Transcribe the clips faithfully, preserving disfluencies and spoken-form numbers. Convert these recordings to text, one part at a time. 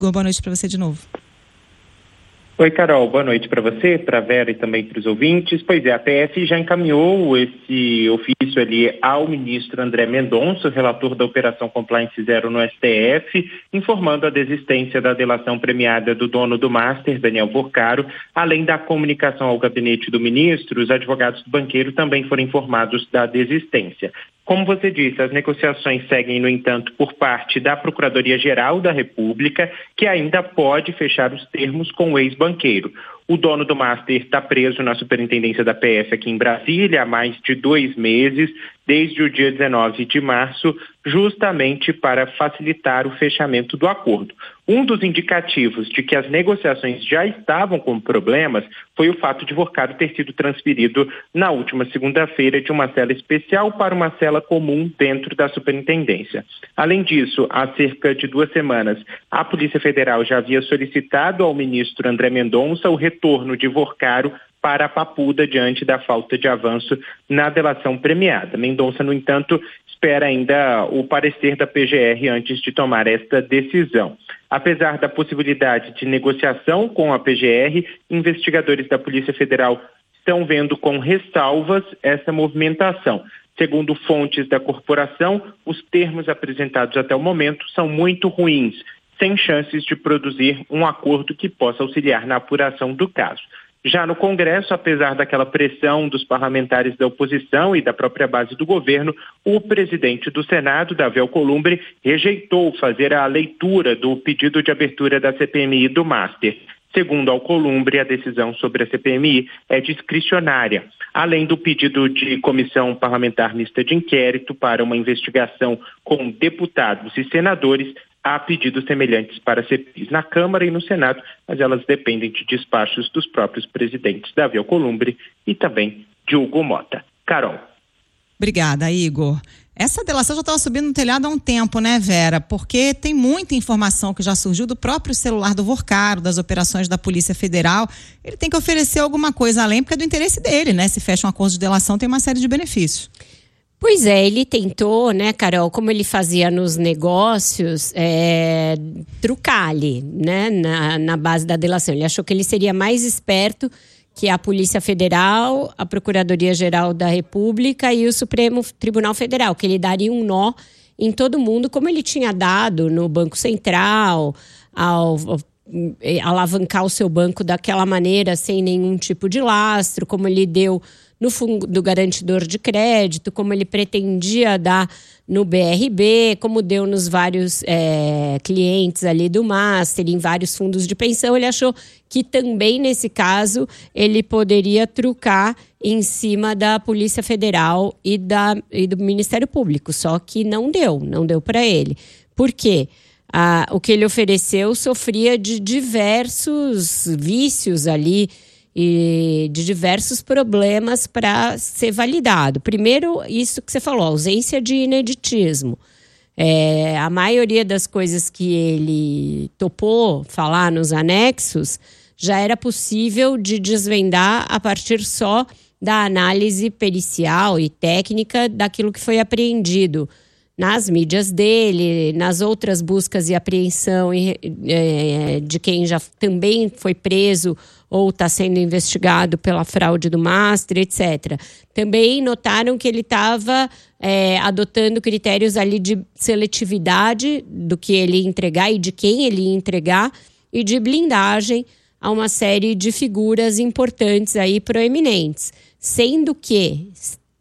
boa noite para você de novo. Oi, Carol, boa noite para você, para a Vera e também para os ouvintes. Pois é, a P F já encaminhou esse ofício ali ao ministro André Mendonça, relator da Operação Compliance Zero no S T F, informando a desistência da delação premiada do dono do Master, Daniel Vorcaro. Além da comunicação ao gabinete do ministro, os advogados do banqueiro também foram informados da desistência. Como você disse, as negociações seguem, no entanto, por parte da Procuradoria-Geral da República, que ainda pode fechar os termos com o ex-banqueiro. O dono do Master está preso na superintendência da P F aqui em Brasília há mais de dois meses, desde o dia dezenove de março, justamente para facilitar o fechamento do acordo. Um dos indicativos de que as negociações já estavam com problemas foi o fato de Vorcaro ter sido transferido na última segunda-feira de uma cela especial para uma cela comum dentro da superintendência. Além disso, há cerca de duas semanas, a Polícia Federal já havia solicitado ao ministro André Mendonça o retorno de Vorcaro para a Papuda diante da falta de avanço na delação premiada. Mendonça, no entanto, espera ainda o parecer da P G R antes de tomar esta decisão. Apesar da possibilidade de negociação com a P G R, investigadores da Polícia Federal estão vendo com ressalvas essa movimentação. Segundo fontes da corporação, os termos apresentados até o momento são muito ruins, sem chances de produzir um acordo que possa auxiliar na apuração do caso. Já no Congresso, apesar daquela pressão dos parlamentares da oposição e da própria base do governo, o presidente do Senado, Davi Alcolumbre, rejeitou fazer a leitura do pedido de abertura da C P M I do Master. Segundo Alcolumbre, a decisão sobre a C P M I é discricionária. Além do pedido de comissão parlamentar mista de inquérito para uma investigação com deputados e senadores, há pedidos semelhantes para C P Is na Câmara e no Senado, mas elas dependem de despachos dos próprios presidentes Davi Alcolumbre e também de Hugo Mota. Carol. Obrigada, Igor. Essa delação já estava subindo no telhado há um tempo, né, Vera? Porque tem muita informação que já surgiu do próprio celular do Vorcaro, das operações da Polícia Federal. Ele tem que oferecer alguma coisa além, porque é do interesse dele, né? Se fecha um acordo de delação, tem uma série de benefícios. Pois é, ele tentou, né, Carol, como ele fazia nos negócios, é, trucar ali, né, na, na base da delação. Ele achou que ele seria mais esperto que a Polícia Federal, a Procuradoria-Geral da República e o Supremo Tribunal Federal, que ele daria um nó em todo mundo, como ele tinha dado no Banco Central, ao, ao alavancar o seu banco daquela maneira, sem nenhum tipo de lastro, como ele deu no fundo garantidor de crédito, como ele pretendia dar no B R B, como deu nos vários é, clientes ali do Master, em vários fundos de pensão. Ele achou que também, nesse caso, ele poderia trucar em cima da Polícia Federal e, da, e do Ministério Público, só que não deu, não deu para ele. Por quê? Ah, o que ele ofereceu sofria de diversos vícios ali, e de diversos problemas para ser validado. Primeiro, isso que você falou, ausência de ineditismo. É, a maioria das coisas que ele topou falar nos anexos já era possível de desvendar a partir só da análise pericial e técnica daquilo que foi apreendido nas mídias dele, nas outras buscas e apreensão de quem já também foi preso ou está sendo investigado pela fraude do Master, etcétera. Também notaram que ele estava é, adotando critérios ali de seletividade do que ele ia entregar e de quem ele ia entregar e de blindagem a uma série de figuras importantes aí, proeminentes. Sendo que,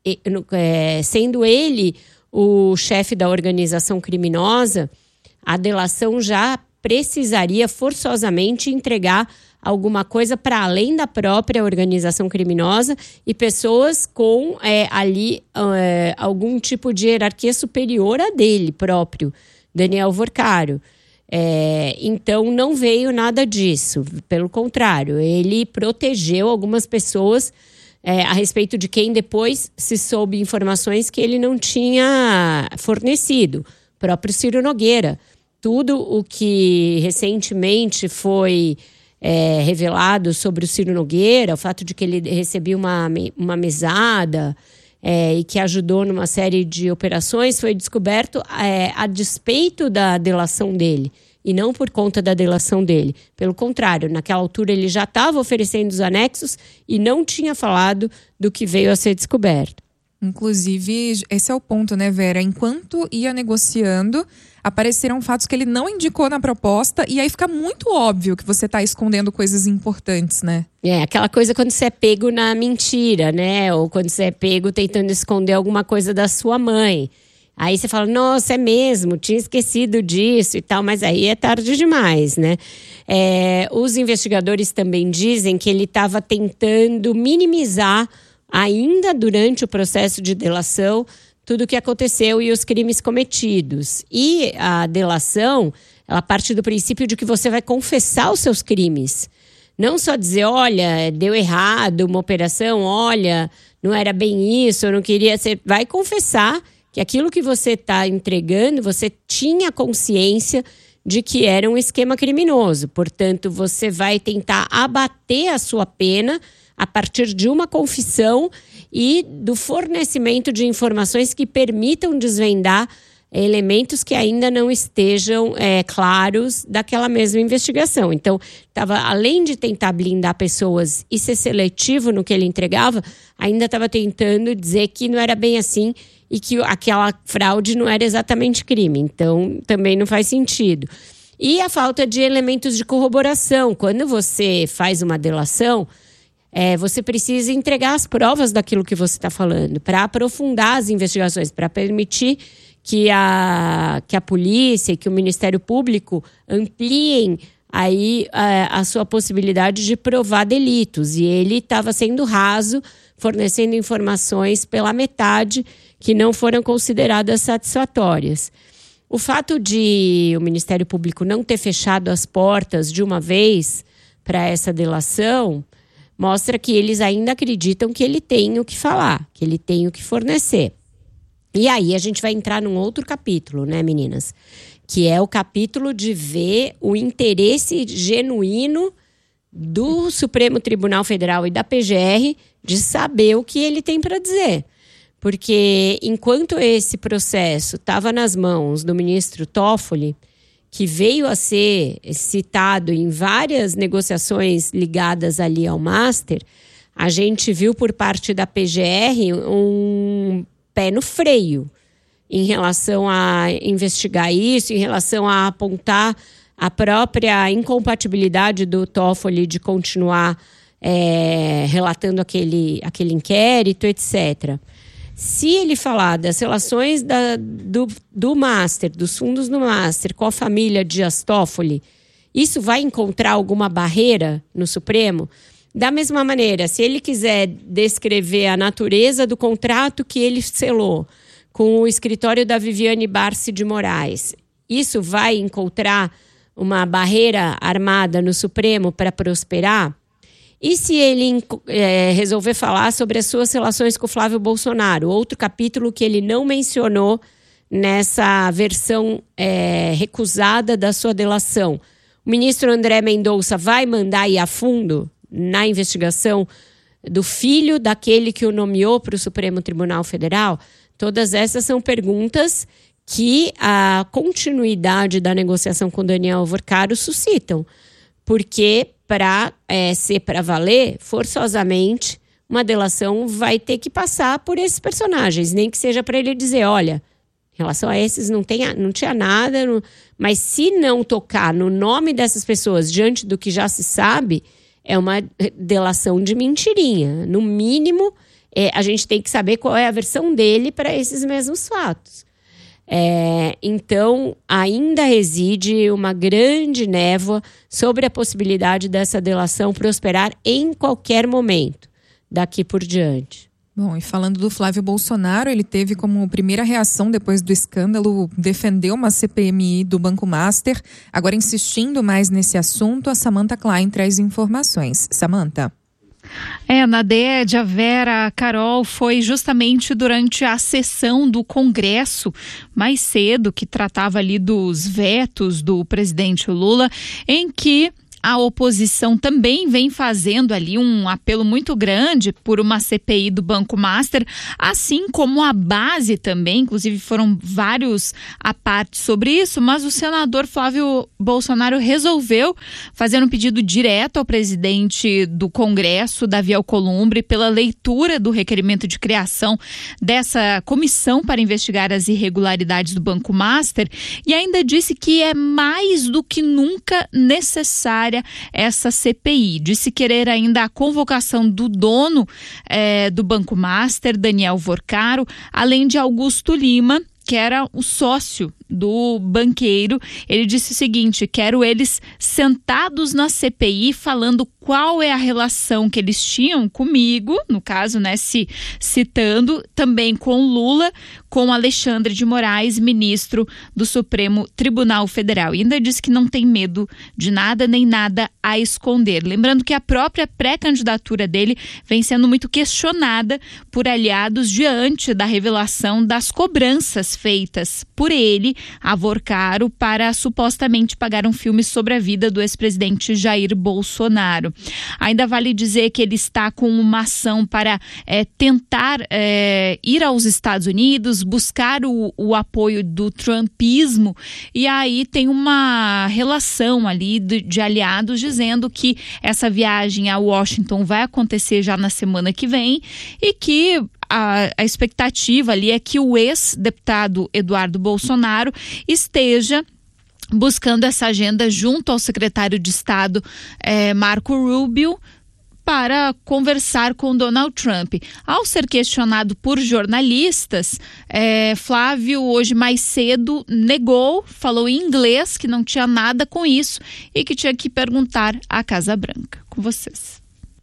é, sendo ele o chefe da organização criminosa, a delação já precisaria forçosamente entregar alguma coisa para além da própria organização criminosa e pessoas com é, ali é, algum tipo de hierarquia superior a dele próprio, Daniel Vorcaro. É, então não veio nada disso, pelo contrário, ele protegeu algumas pessoas é, a respeito de quem depois se soube informações que ele não tinha fornecido, o próprio Ciro Nogueira. Tudo o que recentemente foi É, revelado sobre o Ciro Nogueira, o fato de que ele recebia uma, uma mesada é, e que ajudou numa série de operações, foi descoberto é, a despeito da delação dele. e não por conta da delação dele. Pelo contrário, naquela altura ele já estava oferecendo os anexos e não tinha falado do que veio a ser descoberto. Inclusive, esse é o ponto, né, Vera? Enquanto ia negociando, apareceram fatos que ele não indicou na proposta e aí fica muito óbvio que você está escondendo coisas importantes, né? É, aquela coisa quando você é pego na mentira, né? Ou quando você é pego tentando esconder alguma coisa da sua mãe. Aí você fala, nossa, é mesmo, tinha esquecido disso e tal, mas aí é tarde demais, né? É, os investigadores também dizem que ele estava tentando minimizar, ainda durante o processo de delação, tudo o que aconteceu e os crimes cometidos. E a delação, ela parte do princípio de que você vai confessar os seus crimes. Não só dizer, olha, deu errado uma operação, olha, não era bem isso, eu não queria ser... Vai confessar que aquilo que você está entregando, você tinha consciência de que era um esquema criminoso. Portanto, você vai tentar abater a sua pena a partir de uma confissão e do fornecimento de informações que permitam desvendar elementos que ainda não estejam é, claros daquela mesma investigação. Então, tava, além de tentar blindar pessoas e ser seletivo no que ele entregava, ainda estava tentando dizer que não era bem assim e que aquela fraude não era exatamente crime. Então, também não faz sentido. E a falta de elementos de corroboração. Quando você faz uma delação, É, você precisa entregar as provas daquilo que você está falando para aprofundar as investigações, para permitir que a, que a polícia e que o Ministério Público ampliem aí a, a sua possibilidade de provar delitos. E ele estava sendo raso, fornecendo informações pela metade que não foram consideradas satisfatórias. O fato de o Ministério Público não ter fechado as portas de uma vez para essa delação mostra que eles ainda acreditam que ele tem o que falar, que ele tem o que fornecer. E aí a gente vai entrar num outro capítulo, né, meninas? Que é o capítulo de ver o interesse genuíno do Supremo Tribunal Federal e da P G R de saber o que ele tem para dizer. Porque enquanto esse processo estava nas mãos do ministro Toffoli, que veio a ser citado em várias negociações ligadas ali ao Master, a gente viu por parte da P G R um pé no freio em relação a investigar isso, em relação a apontar a própria incompatibilidade do Toffoli de continuar é, relatando aquele, aquele inquérito, etcétera. Se ele falar das relações da, do, do Master, dos fundos do Master com a família Dias Toffoli, isso vai encontrar alguma barreira no Supremo? Da mesma maneira, se ele quiser descrever a natureza do contrato que ele selou com o escritório da Viviane Barsi de Moraes, isso vai encontrar uma barreira armada no Supremo para prosperar? E se ele é, resolver falar sobre as suas relações com o Flávio Bolsonaro, outro capítulo que ele não mencionou nessa versão é, recusada da sua delação, o ministro André Mendonça vai mandar ir a fundo na investigação do filho daquele que o nomeou para o Supremo Tribunal Federal? Todas essas são perguntas que a continuidade da negociação com Daniel Alvorcaro suscitam, porque para é, ser para valer, forçosamente, uma delação vai ter que passar por esses personagens, nem que seja para ele dizer, olha, em relação a esses não, tem, não tinha nada, não... mas se não tocar no nome dessas pessoas diante do que já se sabe, é uma delação de mentirinha. No mínimo, é, a gente tem que saber qual é a versão dele para esses mesmos fatos. É, então, ainda reside uma grande névoa sobre a possibilidade dessa delação prosperar em qualquer momento, daqui por diante. Bom, e falando do Flávio Bolsonaro, ele teve como primeira reação depois do escândalo defender uma C P M I do Banco Master. Agora, insistindo mais nesse assunto, a Samantha Klein traz informações. Samantha. É, na Dédia, a Vera, a Carol, foi justamente durante a sessão do Congresso, mais cedo, que tratava ali dos vetos do presidente Lula, em que a oposição também vem fazendo ali um apelo muito grande por uma C P I do Banco Master, assim como a base também, inclusive foram vários à parte sobre isso, mas o senador Flávio Bolsonaro resolveu fazer um pedido direto ao presidente do Congresso, Davi Alcolumbre, pela leitura do requerimento de criação dessa comissão para investigar as irregularidades do Banco Master, e ainda disse que é mais do que nunca necessária essa C P I. Disse querer ainda a convocação do dono eh, do Banco Master, Daniel Vorcaro, além de Augusto Lima, que era o sócio do banqueiro. Ele disse o seguinte: quero eles sentados na C P I falando qual é a relação que eles tinham comigo, no caso, né, se citando também com Lula, com Alexandre de Moraes, ministro do Supremo Tribunal Federal. E ainda disse que não tem medo de nada nem nada a esconder. Lembrando que a própria pré-candidatura dele vem sendo muito questionada por aliados diante da revelação das cobranças feitas por ele a Vorcaro para supostamente pagar um filme sobre a vida do ex-presidente Jair Bolsonaro. Ainda vale dizer que ele está com uma ação para é, tentar é, ir aos Estados Unidos, buscar o, o apoio do trumpismo, e aí tem uma relação ali de, de aliados dizendo que essa viagem a Washington vai acontecer já na semana que vem e que A, a expectativa ali é que o ex-deputado Eduardo Bolsonaro esteja buscando essa agenda junto ao secretário de Estado eh, Marco Rubio para conversar com Donald Trump. Ao ser questionado por jornalistas, eh, Flávio hoje mais cedo negou, falou em inglês que não tinha nada com isso e que tinha que perguntar à Casa Branca. Com vocês.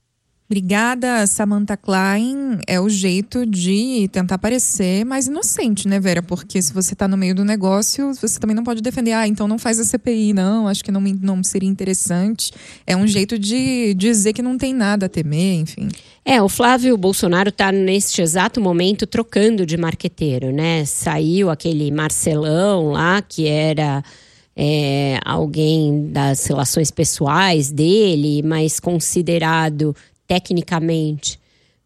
Obrigada, Samantha Klein. É o jeito de tentar parecer mais inocente, né, Vera? Porque se você está no meio do negócio, você também não pode defender, ah, então não faz a C P I, não, acho que não, não seria interessante. É um jeito de dizer que não tem nada a temer, enfim. É, o Flávio Bolsonaro está neste exato momento trocando de marqueteiro, né? Saiu aquele Marcelão lá, que era é, alguém das relações pessoais dele, mas considerado tecnicamente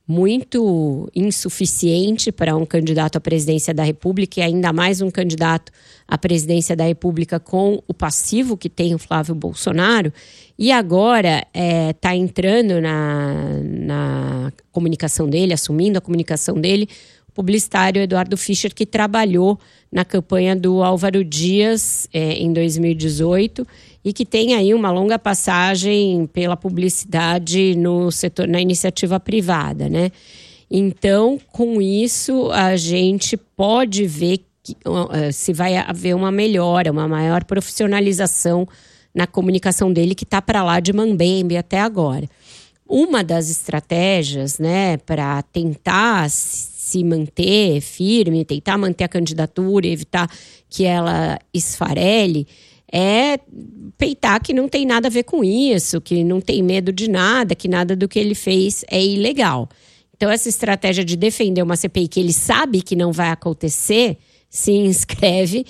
muito insuficiente para um candidato à presidência da República, e ainda mais um candidato à presidência da República com o passivo que tem o Flávio Bolsonaro, e agora está é, entrando na, na comunicação dele, assumindo a comunicação dele, o publicitário Eduardo Fischer, que trabalhou na campanha do Álvaro Dias é, em dois mil e dezoito e que tem aí uma longa passagem pela publicidade no setor, na iniciativa privada, né? Então, com isso, a gente pode ver que, uh, se vai haver uma melhora, uma maior profissionalização na comunicação dele, que está para lá de mambembe até agora. Uma das estratégias, né, para tentar se manter firme, tentar manter a candidatura, evitar que ela esfarele, é peitar que não tem nada a ver com isso, que não tem medo de nada, que nada do que ele fez é ilegal. Então, essa estratégia de defender uma C P I que ele sabe que não vai acontecer, se inscreve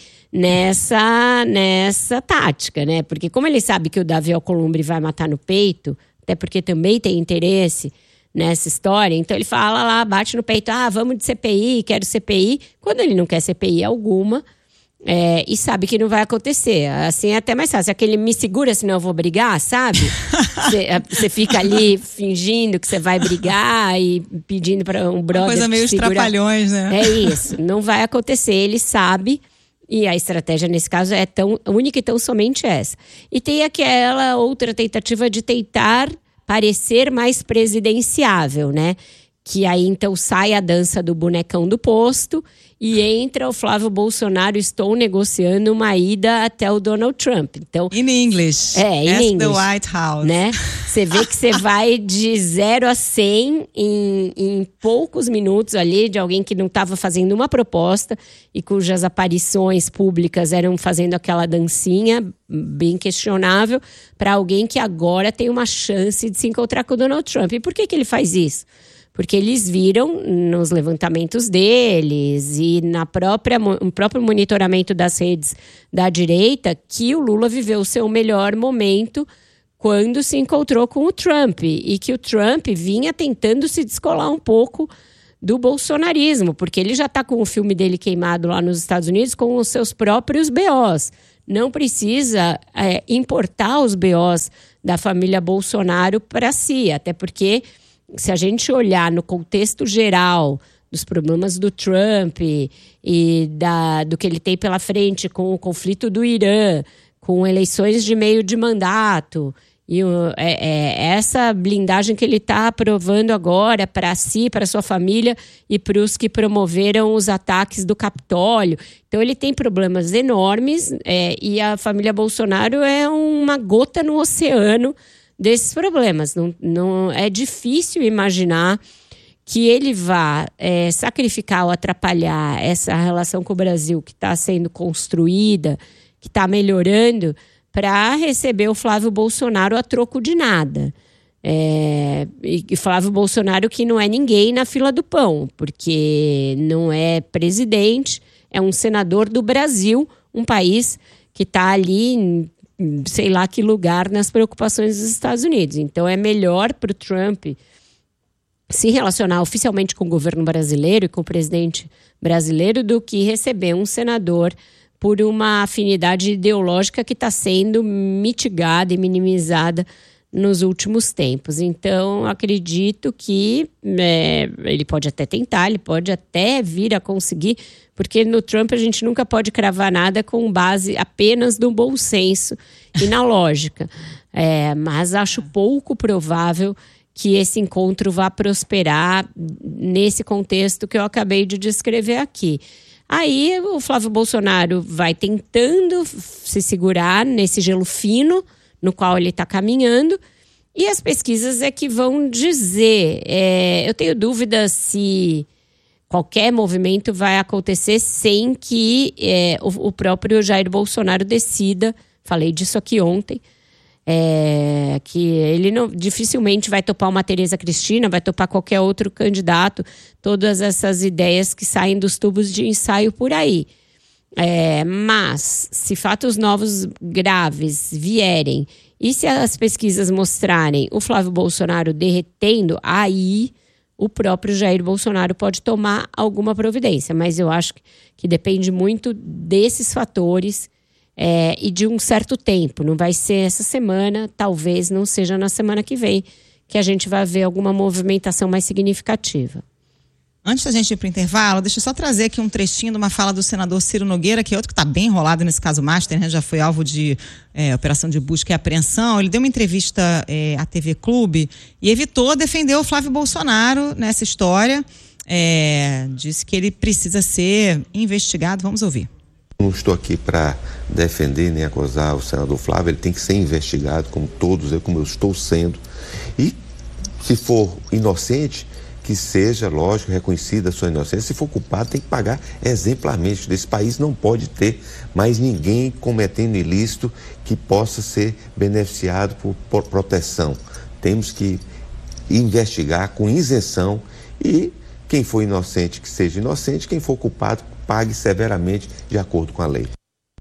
nessa, nessa tática, né? Porque como ele sabe que o Davi Alcolumbre vai matar no peito, até porque também tem interesse nessa história, então ele fala lá, bate no peito, ah, vamos de C P I, quero C P I, quando ele não quer C P I alguma, É, e sabe que não vai acontecer. Assim é até mais fácil. Aquele me segura, senão eu vou brigar, sabe? Você fica ali fingindo que você vai brigar e pedindo para um brother. Uma coisa meio os trapalhões, né? É isso. Não vai acontecer. Ele sabe. E a estratégia, nesse caso, é tão única e tão somente essa. E tem aquela outra tentativa de tentar parecer mais presidenciável, né? Que aí, então, sai a dança do bonecão do posto e entra o Flávio Bolsonaro, estou negociando uma ida até o Donald Trump. Então, in English. É, in As English. the White House. Né? Você vê que você vai de zero a cem em, em poucos minutos ali, de alguém que não estava fazendo uma proposta e cujas aparições públicas eram fazendo aquela dancinha bem questionável, para alguém que agora tem uma chance de se encontrar com o Donald Trump. E por que que ele faz isso? Porque eles viram nos levantamentos deles e na própria, no próprio monitoramento das redes da direita que o Lula viveu o seu melhor momento quando se encontrou com o Trump, e que o Trump vinha tentando se descolar um pouco do bolsonarismo, porque ele já está com o filme dele queimado lá nos Estados Unidos com os seus próprios B Os. Não precisa é, importar os B Os da família Bolsonaro para si, até porque se a gente olhar no contexto geral dos problemas do Trump e da, do que ele tem pela frente com o conflito do Irã, com eleições de meio de mandato, e o, é, é essa blindagem que ele está aprovando agora para si, para sua família e para os que promoveram os ataques do Capitólio. Então ele tem problemas enormes é, e a família Bolsonaro é uma gota no oceano desses problemas. Não, não, é difícil imaginar que ele vá é, sacrificar ou atrapalhar essa relação com o Brasil que está sendo construída, que está melhorando, para receber o Flávio Bolsonaro a troco de nada. É, e Flávio Bolsonaro que não é ninguém na fila do pão, porque não é presidente, é um senador do Brasil, um país que está ali em sei lá que lugar nas preocupações dos Estados Unidos. Então é melhor para o Trump se relacionar oficialmente com o governo brasileiro e com o presidente brasileiro do que receber um senador por uma afinidade ideológica que está sendo mitigada e minimizada nos últimos tempos. Então, acredito que é, ele pode até tentar, ele pode até vir a conseguir, porque no Trump a gente nunca pode cravar nada com base apenas no bom senso e na lógica. É, mas acho pouco provável que esse encontro vá prosperar nesse contexto que eu acabei de descrever aqui. Aí o Flávio Bolsonaro vai tentando se segurar nesse gelo fino no qual ele está caminhando, e as pesquisas é que vão dizer. É, eu tenho dúvida se qualquer movimento vai acontecer sem que é, o, o próprio Jair Bolsonaro decida, falei disso aqui ontem, É, que ele não, dificilmente vai topar uma Tereza Cristina, vai topar qualquer outro candidato, todas essas ideias que saem dos tubos de ensaio por aí. É, mas, se fatos novos graves vierem e se as pesquisas mostrarem o Flávio Bolsonaro derretendo, aí o próprio Jair Bolsonaro pode tomar alguma providência. Mas eu acho que, que depende muito desses fatores É, e de um certo tempo. Não vai ser essa semana, talvez não seja na semana que vem que a gente vai ver alguma movimentação mais significativa. Antes da gente ir para o intervalo, deixa eu só trazer aqui um trechinho de uma fala do senador Ciro Nogueira, que é outro que está bem enrolado nesse caso Master, né? Já foi alvo de é, operação de busca e apreensão. Ele deu uma entrevista é, à T V Clube e evitou defender o Flávio Bolsonaro nessa história. É, disse que ele precisa ser investigado. Vamos ouvir. Não estou aqui para defender nem acusar o senador Flávio, ele tem que ser investigado, como todos, eu, como eu estou sendo. E, se for inocente, que seja, lógico, reconhecida a sua inocência. Se for culpado, tem que pagar exemplarmente. Desse país não pode ter mais ninguém cometendo ilícito que possa ser beneficiado por, por proteção. Temos que investigar com isenção e quem for inocente, que seja inocente, quem for culpado, pague severamente de acordo com a lei.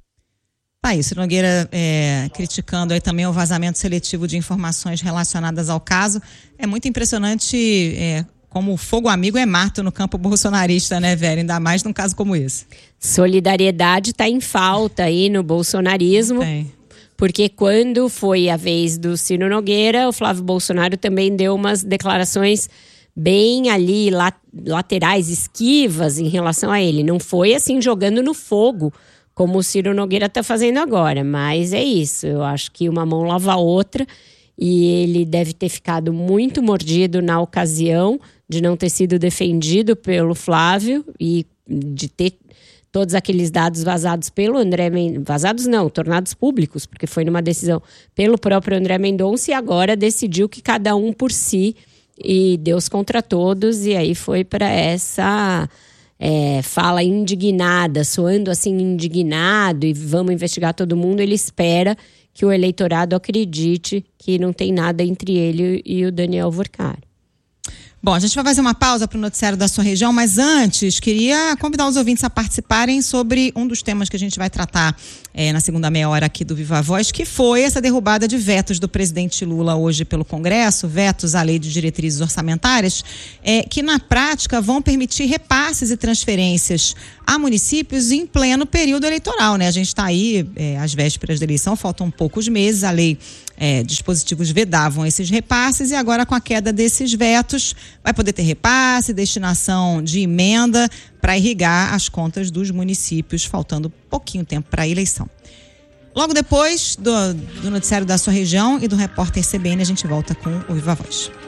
Tá isso, Nogueira é, criticando aí também o vazamento seletivo de informações relacionadas ao caso. É muito impressionante é, como o fogo amigo é mato no campo bolsonarista, né, Vera? Ainda mais num caso como esse. Solidariedade está em falta aí no bolsonarismo. Tem. Porque quando foi a vez do Ciro Nogueira, o Flávio Bolsonaro também deu umas declarações bem ali, laterais, esquivas em relação a ele. Não foi assim jogando no fogo, como o Ciro Nogueira está fazendo agora. Mas é isso, eu acho que uma mão lava a outra e ele deve ter ficado muito mordido na ocasião de não ter sido defendido pelo Flávio e de ter todos aqueles dados vazados pelo André Mendonça, vazados não, tornados públicos, porque foi numa decisão pelo próprio André Mendonça, e agora decidiu que cada um por si e Deus contra todos, e aí foi para essa é, fala indignada, soando assim indignado e vamos investigar todo mundo. Ele espera que o eleitorado acredite que não tem nada entre ele e o Daniel Vorcari. Bom, a gente vai fazer uma pausa para o noticiário da sua região, mas antes queria convidar os ouvintes a participarem sobre um dos temas que a gente vai tratar é, na segunda meia hora aqui do Viva Voz, que foi essa derrubada de vetos do presidente Lula hoje pelo Congresso, vetos à lei de diretrizes orçamentárias, é, que na prática vão permitir repasses e transferências a municípios em pleno período eleitoral, né? A gente está aí é, às vésperas da eleição, faltam poucos meses, a lei, é, dispositivos vedavam esses repasses e agora com a queda desses vetos vai poder ter repasse, destinação de emenda para irrigar as contas dos municípios, faltando pouquinho tempo para a eleição. Logo depois do, do noticiário da sua região e do repórter C B N, a gente volta com o Viva Voz.